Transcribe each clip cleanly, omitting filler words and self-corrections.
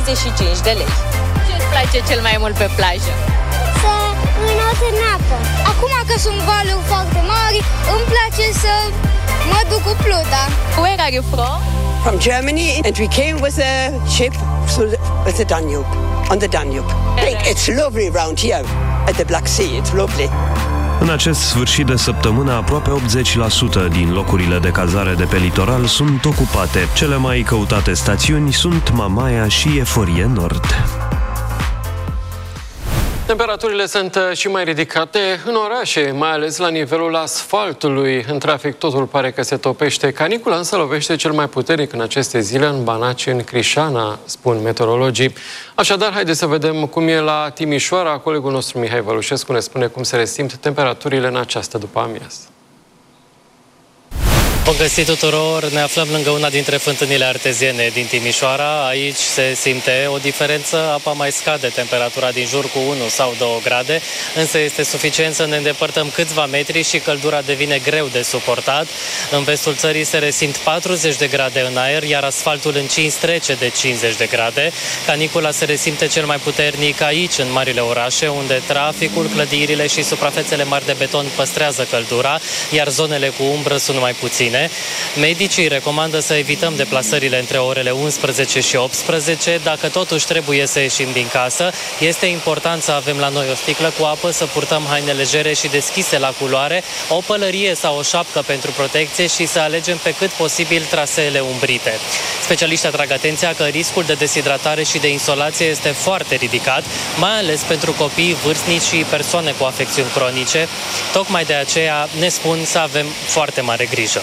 65 de lei. Ce îți place cel mai mult pe plajă? Să înot în apă. Acum că sunt valuri foarte mari, îmi place să mă duc cu pluta. Where are you from? From Germany, and we came with a ship with the Danube, on the Danube. It's lovely around here at the Black Sea. It's lovely. În acest sfârșit de săptămână, aproape 80% din locurile de cazare de pe litoral sunt ocupate. Cele mai căutate stațiuni sunt Mamaia și Eforie Nord. Temperaturile sunt și mai ridicate în orașe, mai ales la nivelul asfaltului. În trafic totul pare că se topește. Canicula însă lovește cel mai puternic în aceste zile în Banaci, în Crișana, spun meteorologii. Așadar, haideți să vedem cum e la Timișoara. Colegul nostru Mihai Vălușescu ne spune cum se resimt temperaturile în această după-amiază. Bun găsit tuturor! Ne aflăm lângă una dintre fântânile arteziene din Timișoara. Aici se simte o diferență, apa mai scade temperatura din jur cu 1 sau 2 grade, însă este suficient să ne îndepărtăm câțiva metri și căldura devine greu de suportat. În vestul țării se resimt 40 de grade în aer, iar asfaltul încins trece de 50 de grade. Canicula se resimte cel mai puternic aici, în marile orașe, unde traficul, clădirile și suprafețele mari de beton păstrează căldura, iar zonele cu umbră sunt mai puține. Medicii recomandă să evităm deplasările între orele 11 și 18. Dacă totuși trebuie să ieșim din casă, este important să avem la noi o sticlă cu apă, să purtăm haine legere și deschise la culoare, o pălărie sau o șapcă pentru protecție și să alegem pe cât posibil traseele umbrite. Specialiștii atrag atenția că riscul de deshidratare și de insolație este foarte ridicat, mai ales pentru copii, vârstnici și persoane cu afecțiuni cronice. Tocmai de aceea ne spun să avem foarte mare grijă.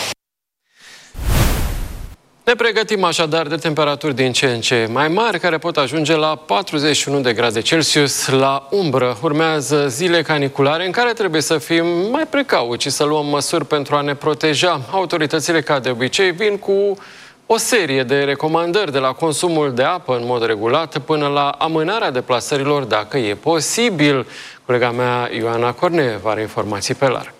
Ne pregătim așadar de temperaturi din ce în ce mai mari, care pot ajunge la 41 de grade Celsius la umbră. Urmează zile caniculare în care trebuie să fim mai precauți și să luăm măsuri pentru a ne proteja. Autoritățile, ca de obicei, vin cu o serie de recomandări, de la consumul de apă în mod regulat până la amânarea deplasărilor dacă e posibil. Colega mea, Ioana Corneev, are informații pe larg.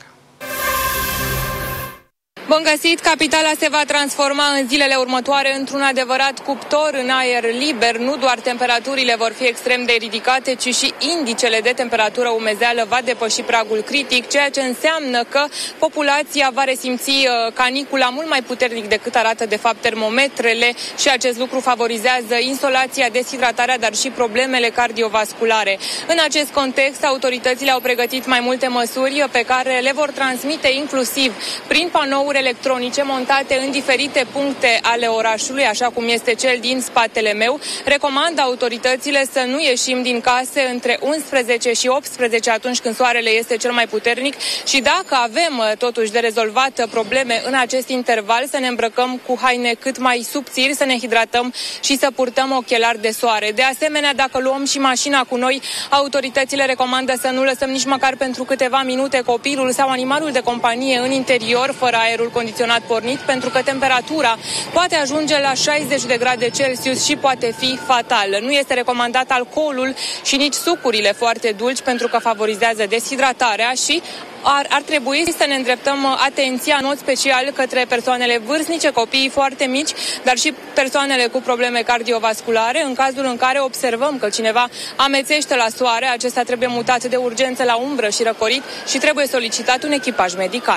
Bun găsit! Capitala se va transforma în zilele următoare într-un adevărat cuptor în aer liber. Nu doar temperaturile vor fi extrem de ridicate, ci și indicele de temperatură umezeală va depăși pragul critic, ceea ce înseamnă că populația va resimți canicula mult mai puternic decât arată de fapt termometrele și acest lucru favorizează insolația, deshidratarea, dar și problemele cardiovasculare. În acest context, autoritățile au pregătit mai multe măsuri pe care le vor transmite inclusiv prin panouri electronice montate în diferite puncte ale orașului, așa cum este cel din spatele meu. Recomand autoritățile să nu ieșim din case între 11 și 18 atunci când soarele este cel mai puternic și dacă avem totuși de rezolvat probleme în acest interval, să ne îmbrăcăm cu haine cât mai subțiri, să ne hidratăm și să purtăm ochelari de soare. De asemenea, dacă luăm și mașina cu noi, autoritățile recomandă să nu lăsăm nici măcar pentru câteva minute copilul sau animalul de companie în interior, fără aerul condiționat pornit, pentru că temperatura poate ajunge la 60 de grade Celsius și poate fi fatală. Nu este recomandat alcoolul și nici sucurile foarte dulci, pentru că favorizează deshidratarea și ar trebui să ne îndreptăm atenția în mod special către persoanele vârstnice, copiii foarte mici, dar și persoanele cu probleme cardiovasculare. În cazul în care observăm că cineva amețește la soare, acesta trebuie mutat de urgență la umbră și răcorit și trebuie solicitat un echipaj medical.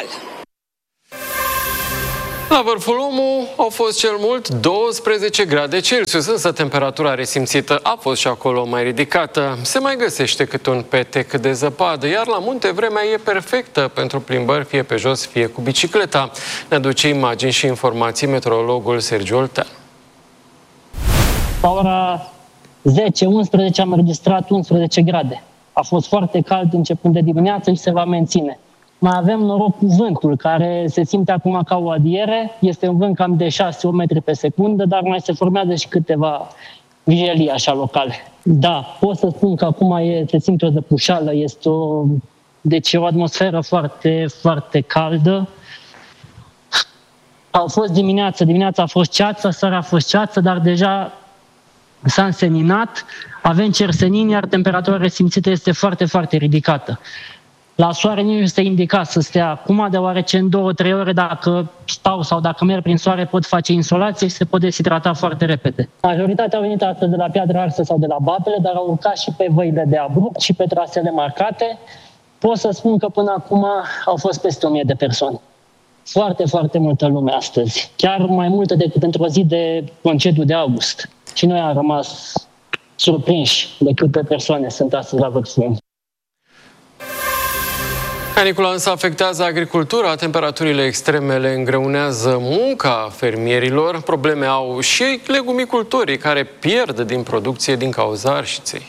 La Vârful Omu au fost cel mult 12 grade Celsius, însă temperatura resimțită a fost și acolo mai ridicată. Se mai găsește câte un petec de zăpadă, iar la munte vremea e perfectă pentru plimbări, fie pe jos, fie cu bicicleta. Ne aduce imagini și informații meteorologul Sergiu Oltean. La ora 10-11 am înregistrat 11 grade. A fost foarte cald începând de dimineață și se va menține. Mai avem noroc cu vântul, care se simte acum ca o adiere. Este un vânt cam de 6-8 metri pe secundă, dar mai se formează și câteva vijelii așa locale. Da, pot să spun că acum se simte o zăpușală, deci e o atmosferă foarte, foarte caldă. A fost dimineața a fost ceață, seara a fost ceață, dar deja s-a înseninat, avem cersenini, iar temperatura resimțită este foarte, foarte ridicată. La soare nu este indicat să stea acum, deoarece în 2-3 ore dacă stau sau dacă merg prin soare pot face insolație și se pot deshidrata foarte repede. Majoritatea au venit astăzi de la Piatra Arsă sau de la Babele, dar au urcat și pe văile de abrupt și pe trasele marcate. Pot să spun că până acum au fost peste 1000 de persoane. Foarte, foarte multă lume astăzi. Chiar mai multă decât într-o zi de concediu de august. Și noi am rămas surprinși de câte persoane sunt astăzi la Vârful. Canicula însă afectează agricultura, temperaturile extreme le îngreunează munca fermierilor, probleme au și legumicultorii care pierd din producție din cauza arșiței.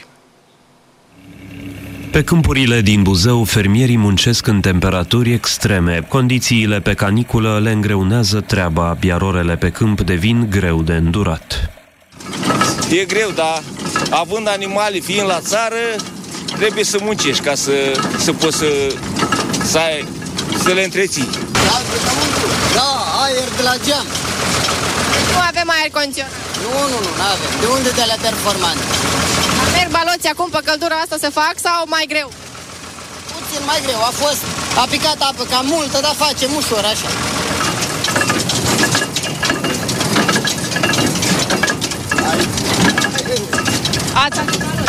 Pe câmpurile din Buzău, fermierii muncesc în temperaturi extreme. Condițiile pe caniculă le îngreunează treaba, iar orele pe câmp devin greu de îndurat. E greu, dar având animale, fiind la țară, trebuie să muncești ca să poți să le întreții. Da, aer de la geam. Nu avem aer condiționat. Nu avem. De unde de la performante? Merg baloți acum pe căldura asta se fac sau mai greu? Puțin mai greu. A picat apă cam multă, dar facem ușor așa. Ați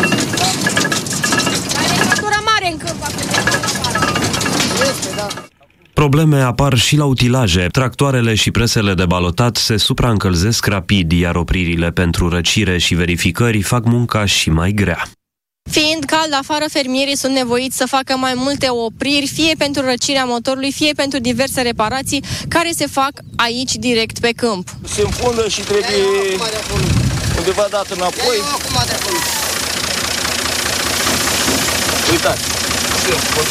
temperatură mare în câmp acum. Este, da. Probleme apar și la utilaje. Tractoarele și presele de balotat se supraîncălzesc rapid, iar opririle pentru răcire și verificări fac munca și mai grea. Fiind cald afară, fermierii sunt nevoiți să facă mai multe opriri, fie pentru răcirea motorului, fie pentru diverse reparații care se fac aici, direct pe câmp. Se îmfundă și trebuie undeva dat înapoi. Uitați, se îmfundă.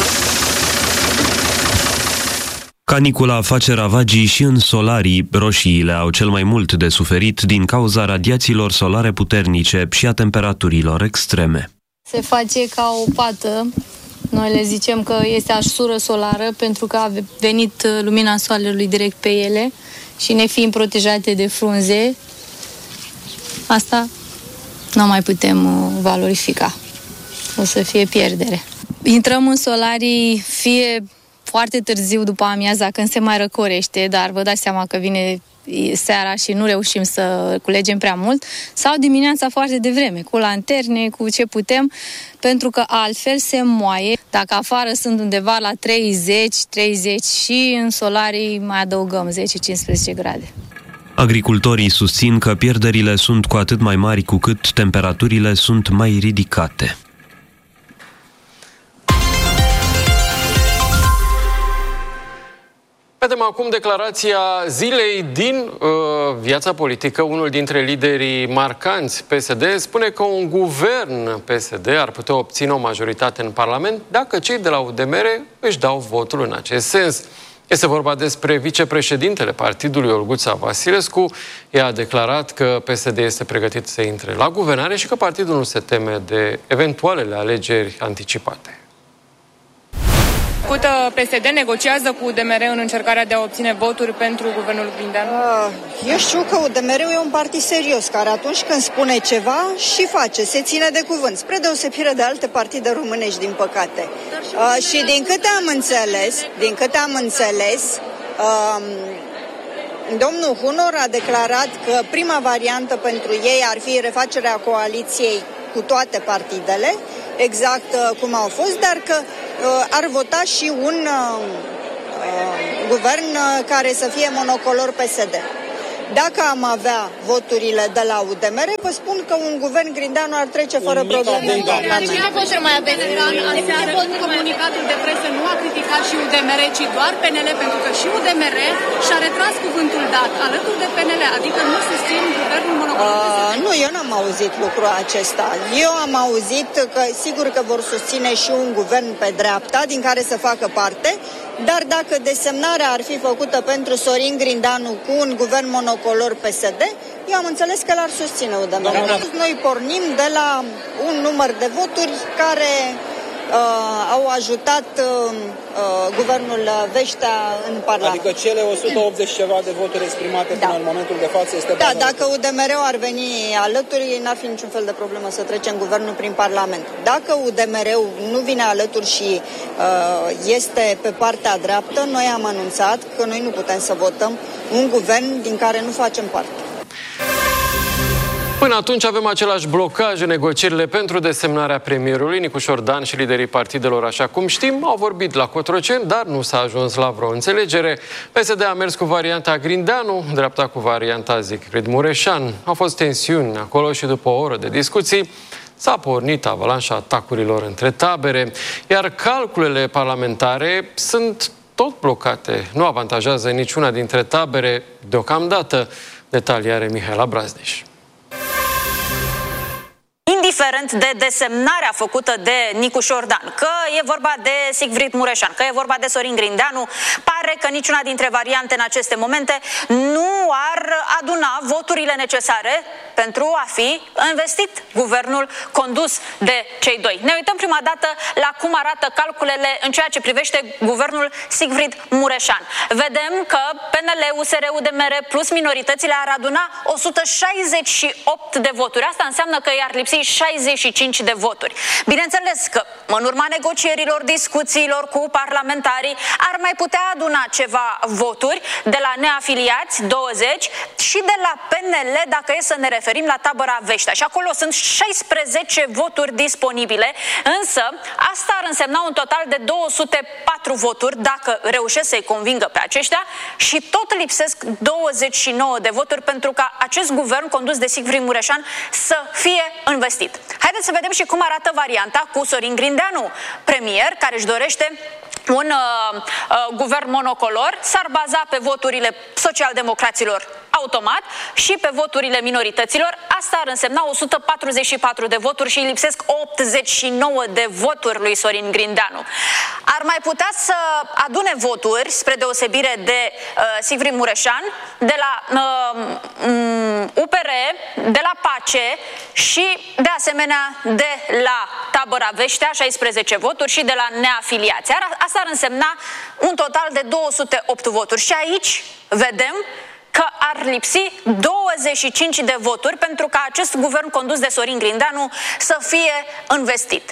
Canicula face ravagii și în solarii. Roșiile au cel mai mult de suferit din cauza radiațiilor solare puternice și a temperaturilor extreme. Se face ca o pată. Noi le zicem că este arsură solară pentru că a venit lumina soarelui direct pe ele și ne fiind protejate de frunze, asta nu mai putem valorifica. O să fie pierdere. Intrăm în solarii fie foarte târziu după amiaza când se mai răcorește, dar vă dați seama că vine seara și nu reușim să culegem prea mult, sau dimineața foarte devreme, cu lanterne, cu ce putem, pentru că altfel se moaie. Dacă afară sunt undeva la 30 și în solarii mai adăugăm 10-15 grade. Agricultorii susțin că pierderile sunt cu atât mai mari cu cât temperaturile sunt mai ridicate. Vedem acum declarația zilei din viața politică. Unul dintre liderii marcanți PSD spune că un guvern PSD ar putea obține o majoritate în Parlament dacă cei de la UDMR își dau votul în acest sens. Este vorba despre vicepreședintele partidului, Olguța Vasilescu. Ea a declarat că PSD este pregătit să intre la guvernare și că partidul nu se teme de eventualele alegeri anticipate. PSD negociază cu UDMR în încercarea de a obține voturi pentru guvernul Grindeanu? Eu știu că UDMR-ul e un partid serios, care atunci când spune ceva și face, se ține de cuvânt, spre deosebire de alte partide românești, din păcate. Și din câte am înțeles, domnul Hunor a declarat că prima variantă pentru ei ar fi refacerea coaliției cu toate partidele, exact cum au fost, dar că ar vota și un guvern care să fie monocolor PSD. Dacă am avea voturile de la UDMR, vă spun că un guvern Grindeanu ar trece fără probleme în Parlament. Ce voturi mai aveți? Comunicatul de presă nu a criticat și UDMR, ci doar PNL, pentru că și UDMR și-a retras cuvântul dat alături de PNL, adică nu susțin guvernul monocolor. Nu, eu n-am auzit lucrul acesta. Eu am auzit că sigur că vor susține și un guvern pe dreapta, din care să facă parte, dar dacă desemnarea ar fi făcută pentru Sorin Grindeanu cu un guvern monocolor PSD, eu am înțeles că l-ar susține UDMR. Noi pornim de la un număr de voturi care au ajutat guvernul Veștea în Parlament. Adică cele 180 ceva de voturi exprimate până în momentul de față este... Da, dacă UDMR-ul ar veni alături, n-ar fi niciun fel de problemă să trecem guvernul prin Parlament. Dacă UDMR-ul nu vine alături și este pe partea dreaptă, noi am anunțat că noi nu putem să votăm un guvern din care nu facem parte. Până atunci avem același blocaj în negocierile pentru desemnarea premierului. Nicușor Dan și liderii partidelor, așa cum știm, au vorbit la Cotroceni, dar nu s-a ajuns la vreo înțelegere. PSD a mers cu varianta Grindeanu, dreapta cu varianta Siegfried Mureșan. Au fost tensiuni acolo și după o oră de discuții s-a pornit avalanșa atacurilor între tabere, iar calculele parlamentare sunt tot blocate. Nu avantajează niciuna dintre tabere deocamdată. Detalii are Mihaela Brazdeș. Indiferent de desemnarea făcută de Nicușor Dan, că e vorba de Siegfried Mureșan, că e vorba de Sorin Grindeanu, pare că niciuna dintre variante în aceste momente nu ar aduna voturile necesare pentru a fi investit guvernul condus de cei doi. Ne uităm prima dată la cum arată calculele în ceea ce privește guvernul Siegfried Mureșan. Vedem că PNL, USR, UDMR plus minoritățile ar aduna 168 de voturi. Asta înseamnă că i-ar lipsi 65 de voturi. Bineînțeles că în urma negocierilor, discuțiilor cu parlamentarii ar mai putea aduna ceva voturi de la neafiliați, 20, și de la PNL, dacă e să ne referim la tabăra Veștea. Și acolo sunt 16 voturi disponibile, însă asta ar însemna un total de 204 voturi dacă reușesc să-i convingă pe aceștia și tot lipsesc 29 de voturi pentru ca acest guvern condus de Siegfried Mureșan să fie investit. Haideți să vedem și cum arată varianta cu Sorin Grindeanu, premier, care își dorește un guvern monocolor, s-ar baza pe voturile socialdemocraților automat și pe voturile minorităților. Asta ar însemna 144 de voturi și îi lipsesc 89 de voturi lui Sorin Grindeanu. Ar mai putea să adune voturi, spre deosebire de Siegfried Mureșan, de la UPR, de la PACE și de asemenea de la tabăra Veștea, 16 voturi, și de la neafiliați. Asta ar însemna un total de 208 voturi. Și aici vedem că ar lipsi 25 de voturi pentru ca acest guvern condus de Sorin Grindeanu să fie investit.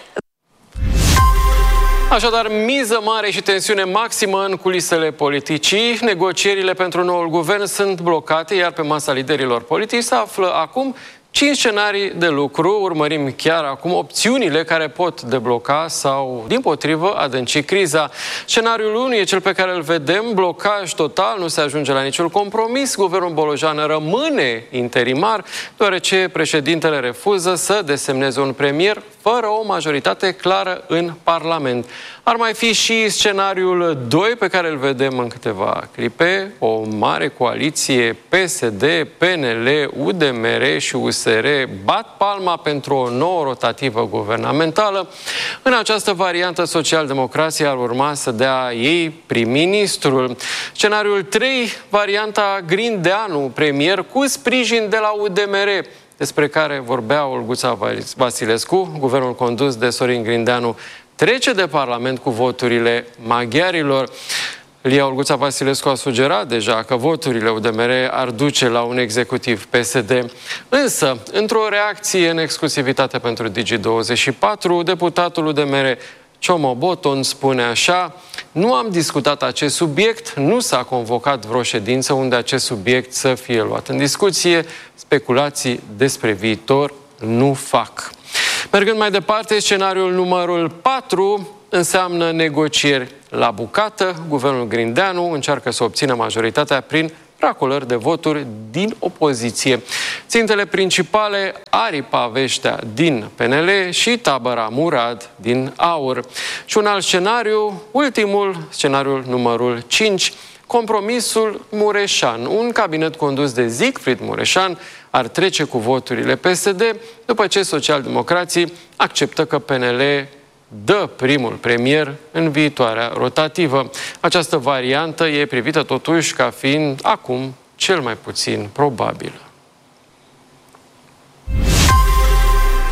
Așadar, miză mare și tensiune maximă în culisele politicii. Negocierile pentru noul guvern sunt blocate, iar pe masa liderilor politici se află acum 5 scenarii de lucru. Urmărim chiar acum opțiunile care pot debloca sau, dimpotrivă, adânci criza. Scenariul 1 e cel pe care îl vedem, blocaj total, nu se ajunge la niciun compromis. Guvernul Bolojan rămâne interimar, deoarece președintele refuză să desemneze un premier fără o majoritate clară în Parlament. Ar mai fi și scenariul 2 pe care îl vedem în câteva clipe, o mare coaliție PSD, PNL, UDMR și USR bat palma pentru o nouă rotativă guvernamentală. În această variantă, socialdemocrația ar urma să dea ei prim-ministrul. Scenariul 3, varianta Grindeanu, premier cu sprijin de la UDMR, despre care vorbea Olguța Vasilescu. Guvernul condus de Sorin Grindeanu trece de Parlament cu voturile maghiarilor. Lia Olguța Vasilescu a sugerat deja că voturile UDMR ar duce la un executiv PSD. Însă, într-o reacție în exclusivitate pentru Digi24, deputatul UDMR Ciomo Boton spune așa: nu am discutat acest subiect, nu s-a convocat vreo ședință unde acest subiect să fie luat în discuție, speculații despre viitor nu fac. Mergând mai departe, scenariul numărul 4 înseamnă negocieri la bucată. Guvernul Grindeanu încearcă să obțină majoritatea prin racolări de voturi din opoziție. Țintele principale: aripa Veștea din PNL și tabăra Murad din AUR. Și un alt scenariu, ultimul, scenariul numărul 5, compromisul Mureșan. Un cabinet condus de Siegfried Mureșan ar trece cu voturile PSD după ce socialdemocrații acceptă că PNL dă primul premier în viitoarea rotativă. Această variantă e privită totuși ca fiind acum cel mai puțin probabilă.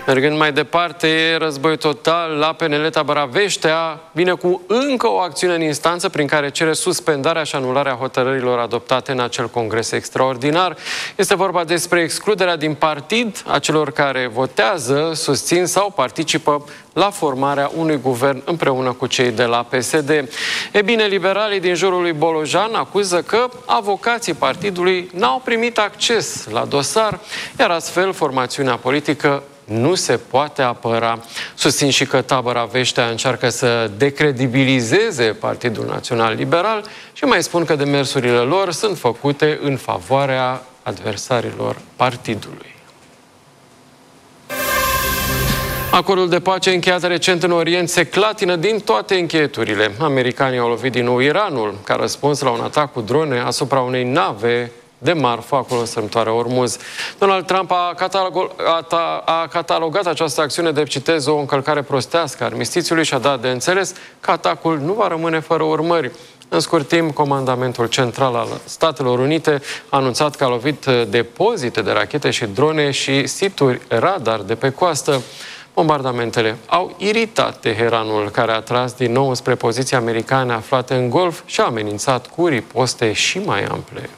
Mergând mai departe, război total la PNL Tabăra Veștea vine cu încă o acțiune în instanță prin care cere suspendarea și anularea hotărârilor adoptate în acel congres extraordinar. Este vorba despre excluderea din partid a celor care votează, susțin sau participă la formarea unui guvern împreună cu cei de la PSD. E bine, liberalii din jurul lui Bolojan acuză că avocații partidului n-au primit acces la dosar, iar astfel formațiunea politică nu se poate apăra. Susțin și că Tabăra Veștea încearcă să decredibilizeze Partidul Național Liberal și mai spun că demersurile lor sunt făcute în favoarea adversarilor partidului. Acordul de pace încheiat recent în Orient se clatină din toate încheieturile. Americanii au lovit din nou Iranul, ca răspuns la un atac cu drone asupra unei nave de marfă acolo în strâmtoarea Ormuz. Donald Trump a catalogat această acțiune de, citez, o încălcare prostească a armistițiului și a dat de înțeles că atacul nu va rămâne fără urmări. În scurt timp, Comandamentul Central al Statelor Unite a anunțat că a lovit depozite de rachete și drone și situri radar de pe coastă. Bombardamentele au iritat Teheranul, care a tras din nou spre poziții americane aflate în Golf și a amenințat cu riposte și mai ample.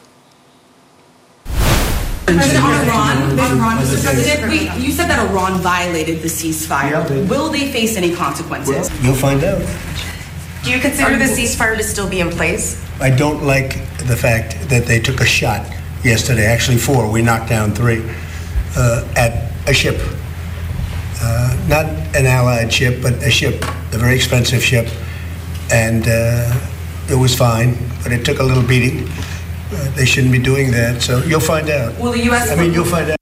President, on Iran, Mr. President, you said that Iran violated the ceasefire. Will they face any consequences? You'll find out. Do you consider the ceasefire to still be in place? I don't like the fact that they took a shot yesterday, actually 4, we knocked down 3, at a ship. Not an allied ship, but a ship, a very expensive ship, and it was fine, but it took a little beating. They shouldn't be doing that, so you'll find out. Will the U.S. You'll find out.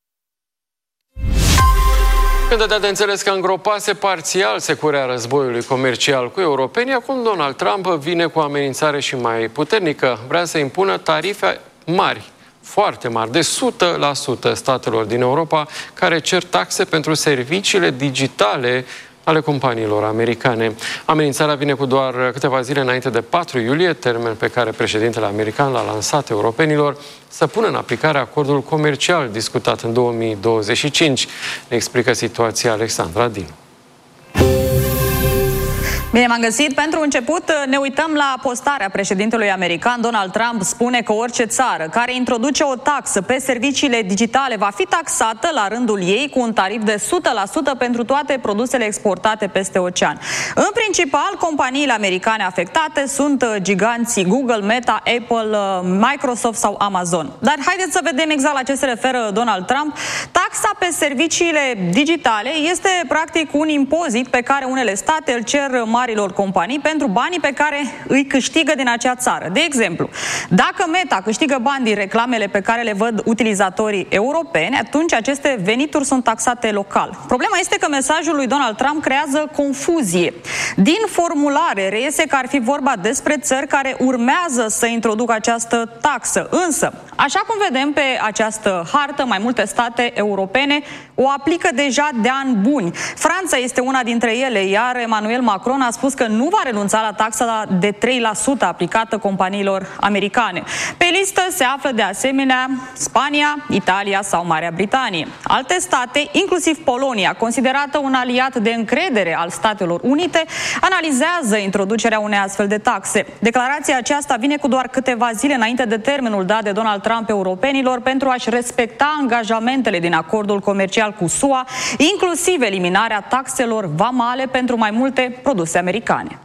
Când dădea de înțeles că îngropase parțial securea războiului comercial cu europenii, acum Donald Trump vine cu o amenințare și mai puternică. Vrea să impună tarife mari, foarte mari, de 100% statelor din Europa care cer taxe pentru serviciile digitale ale companiilor americane. Amenințarea vine cu doar câteva zile înainte de 4 iulie, termen pe care președintele american l-a lansat europenilor să pună în aplicare acordul comercial discutat în 2025. Ne explică situația Alexandra Dinu. Bine m-am găsit. Pentru început ne uităm la postarea președintelui american. Donald Trump spune că orice țară care introduce o taxă pe serviciile digitale va fi taxată la rândul ei cu un tarif de 100% pentru toate produsele exportate peste ocean. În principal, companiile americane afectate sunt giganții Google, Meta, Apple, Microsoft sau Amazon. Dar haideți să vedem exact la ce se referă Donald Trump. Taxa pe serviciile digitale este practic un impozit pe care unele state îl cer marilor companii pentru banii pe care îi câștigă din acea țară. De exemplu, dacă Meta câștigă bani din reclamele pe care le văd utilizatorii europeni, atunci aceste venituri sunt taxate local. Problema este că mesajul lui Donald Trump creează confuzie. Din formulare reiese că ar fi vorba despre țări care urmează să introducă această taxă. Însă, așa cum vedem pe această hartă, mai multe state europene o aplică deja de ani buni. Franța este una dintre ele, iar Emmanuel Macron a spus că nu va renunța la taxa de 3% aplicată companiilor americane. Pe listă se află de asemenea Spania, Italia sau Marea Britanie. Alte state, inclusiv Polonia, considerată un aliat de încredere al Statelor Unite, analizează introducerea unei astfel de taxe. Declarația aceasta vine cu doar câteva zile înainte de termenul dat de Donald Trump europenilor pentru a-și respecta angajamentele din acordul comercial cu SUA, inclusiv eliminarea taxelor vamale pentru mai multe produse americane.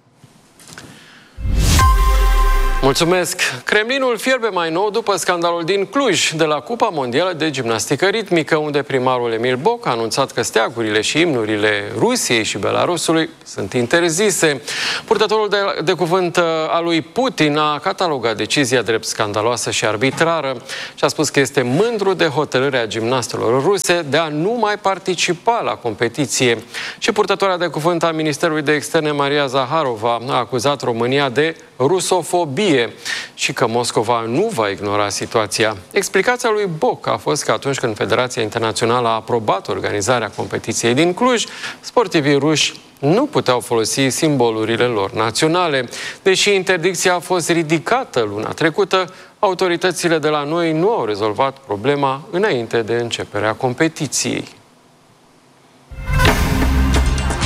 Mulțumesc! Kremlinul fierbe mai nou după scandalul din Cluj, de la Cupa Mondială de Gimnastică Ritmică, unde primarul Emil Boc a anunțat că steagurile și imnurile Rusiei și Belarusului sunt interzise. Purtătorul de cuvânt al lui Putin a catalogat decizia drept scandaloasă și arbitrară și a spus că este mândru de hotărârea gimnastelor ruse de a nu mai participa la competiție. Și purtătoarea de cuvânt a Ministerului de Externe, Maria Zaharova, a acuzat România de rusofobie și că Moscova nu va ignora situația. Explicația lui Boc a fost că atunci când Federația Internațională a aprobat organizarea competiției din Cluj, sportivii ruși nu puteau folosi simbolurile lor naționale. Deși interdicția a fost ridicată luna trecută, autoritățile de la noi nu au rezolvat problema înainte de începerea competiției.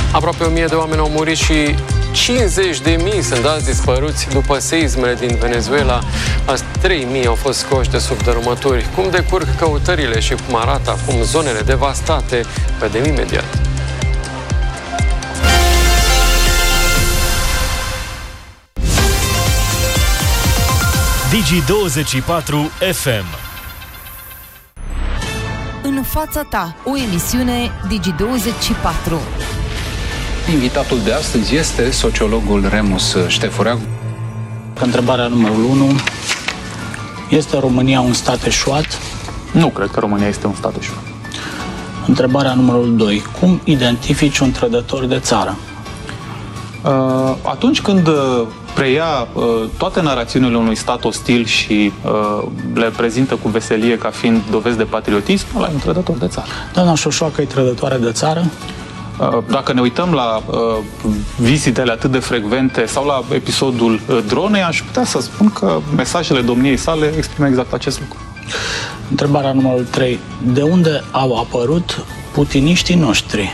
Aproape 1000 de oameni au murit și 50.000 sunt dați dispăruți după seismele din Venezuela. Azi 3.000 au fost scoși de sub dărâmături. Cum decurg căutările și cum arată acum zonele devastate? Vedem imediat. Digi24 FM. În fața ta, o emisiune Digi24. Invitatul de astăzi este sociologul Remus Ștefurea. Întrebarea numărul 1. Este România un stat eșuat? Nu cred că România este un stat eșuat. Întrebarea numărul 2. Cum identifici un trădător de țară? Atunci când preia toate narațiunile unui stat ostil și le prezintă cu veselie ca fiind dovezi de patriotism, ăla e un trădător de țară. Doamna Șoșoacă e trădătoare de țară? Dacă ne uităm la vizitele atât de frecvente sau la episodul dronei, aș putea să spun că mesajele domniei sale exprimă exact acest lucru. Întrebarea numărul 3. De unde au apărut putiniștii noștri?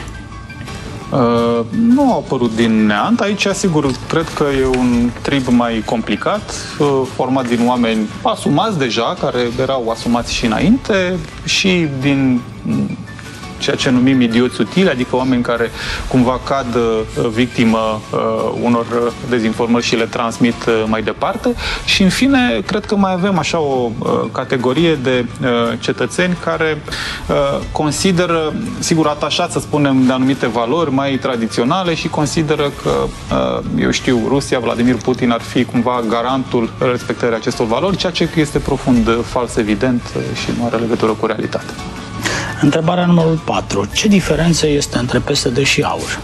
Nu au apărut din neant. Aici, sigur, cred că e un trib mai complicat, format din oameni asumați deja, care erau asumați și înainte, și din ceea ce numim idioți utili, adică oameni care cumva cad victimă unor dezinformări și le transmit mai departe. Și, în fine, cred că mai avem așa o categorie de cetățeni care consideră, sigur, atașați, să spunem, de anumite valori mai tradiționale și consideră că, eu știu, Rusia, Vladimir Putin ar fi cumva garantul respectării acestor valori, ceea ce este profund fals, evident, și nu are legătură cu realitatea. Întrebarea numărul 4. Ce diferență este între PSD și AUR?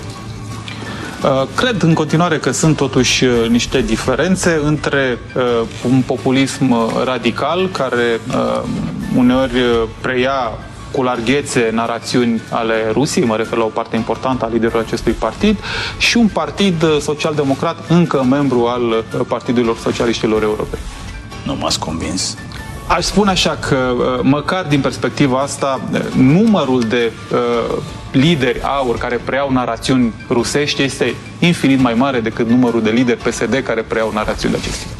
Cred în continuare că sunt totuși niște diferențe între un populism radical care uneori preia cu larghețe narațiuni ale Rusiei, mă refer la o parte importantă a liderului acestui partid, și un partid social-democrat, încă membru al Partidurilor Socialiștilor Europeni. Nu m-ați convins. Aș spune așa că, măcar din perspectiva asta, numărul de lideri AUR care preiau narațiuni rusești este infinit mai mare decât numărul de lideri PSD care preiau narațiuni de acestea.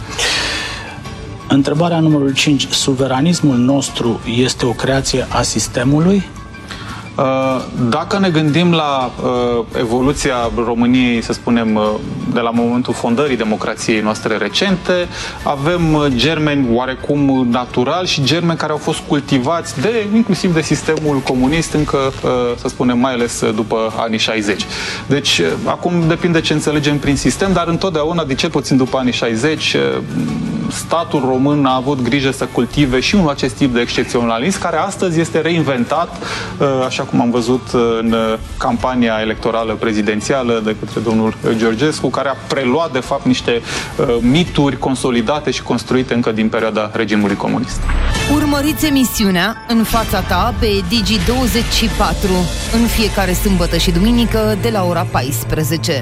Întrebarea numărul 5. Suveranismul nostru este o creație a sistemului? Dacă ne gândim la evoluția României, să spunem, de la momentul fondării democrației noastre recente, avem germeni oarecum natural și germeni care au fost cultivați inclusiv de sistemul comunist încă, să spunem, mai ales după anii 60. Deci, acum depinde ce înțelegem prin sistem, dar întotdeauna, de cel puțin după anii 60, statul român a avut grijă să cultive și acest tip de excepționalism, care astăzi este reinventat, așa cum am văzut în campania electorală prezidențială de către domnul Georgescu, care a preluat, de fapt, niște mituri consolidate și construite încă din perioada regimului comunist. Urmăriți emisiunea În fața ta pe Digi24 în fiecare sâmbătă și duminică de la ora 14.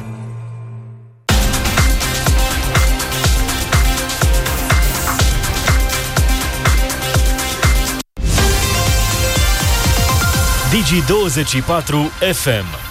Digi24 FM.